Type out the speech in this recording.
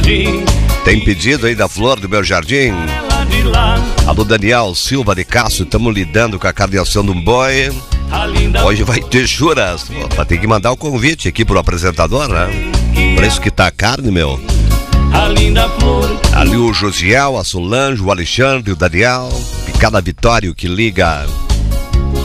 jardim. Tem pedido aí da flor do meu jardim? Ela de lá, Alô, Daniel Silva de Castro, estamos lidando com a carneação de um boi. a linda Hoje vai ter churras. Vai ter que mandar o convite aqui pro apresentador, né? O preço que tá a carne, meu. a linda flor. Ali o Josiel, a Solange, o Alexandre, o Daniel. Picada Vitório que liga.